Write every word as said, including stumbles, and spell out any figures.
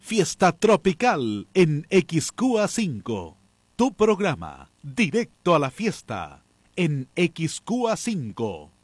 Fiesta Tropical en X Q A cinco. Tu programa, directo a la fiesta, en X Q A cinco.